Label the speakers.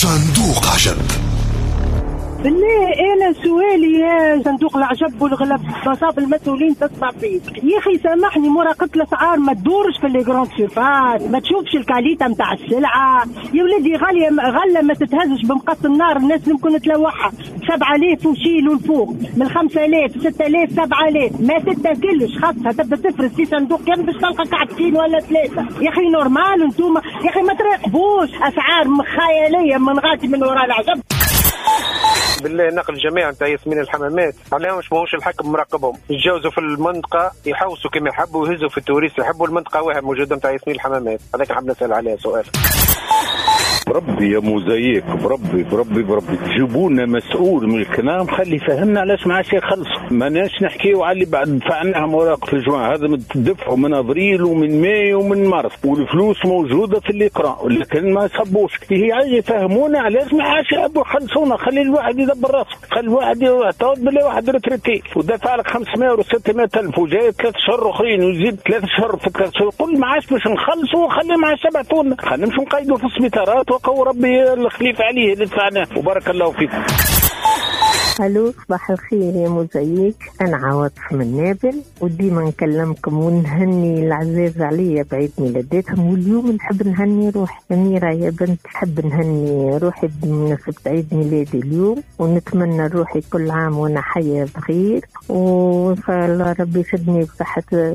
Speaker 1: صندوق عجب.
Speaker 2: بالله انا سؤالي يا صندوق العجب والغلب مصاب المسؤولين تسمع فيه يا اخي سامحني، مراقبه الاسعار ما تدورش في لي جراند سيرفاس، ما تشوفش الكاليتا نتاع السلعه يا ولدي. غله ما تتهزش بمقص النار، الناس ممكن تلوحها 7000 وشيل والفوق من 5000 6000 7000 ما تتاكلش، خاصها تبدا تفرز في صندوق كم باش تلقى كعبتين ولا ثلاثه. يا اخي نورمال انتوما يا اخي ما تراقبوش اسعار خياليه من غادي من وراء العجب.
Speaker 3: بالله نقل الجميع نتاع ياسمين الحمامات عليهم ماهوش الحكم مراقبهم، يتجاوزوا في المنطقه يحوسوا كما يحبوا ويهزوا في التوريست يحبوا المنطقه واحد موجوده نتاع ياسمين الحمامات. هذاك حاب نسال عليه سؤال.
Speaker 4: بربي يا موزايك، بربي جيبوا لنا مسؤول من الكنام خلي يفهمنا علاش ما عادش يخلصوا. ماناش نحكيو على اللي بعد دفعناها مراقبه الجوع، هذا تدفعوا من ابريل ومن ماي ومن مارس والفلوس موجوده في الاقراء، لكن ما صبوش. هي يفهمونا علاش ما عادش يحبوا يخلصونا. خلي الواحد يدبر راسه، خلي الواحد يعتقد بالله واحد ريتريتي ودفع لك 500 و 600 الف وجاي 3 شهور اخرين ويزيد 3 شهور في 3 شهور. قل ما عادش باش نخلصوا وخلي ما عادش يبعثونا، خلينا نمشوا نقيدوا في السبيطارات وقوا ربي الخليفه عليه اللي دفعناه وبارك الله فيكم.
Speaker 5: الو صباح الخير يا موزايك، انا عواطف من نابل وديما نكلمكم ونهني العزاز عليا بعيد ميلاداتهم، واليوم نحب نهني روحي أميرة يا بنت، نحب نهني روحي بمناسبة عيد ميلادي اليوم، ونتمنى روحي كل عام وانا حية بخير، وان شاء الله ربي يسدني بصحة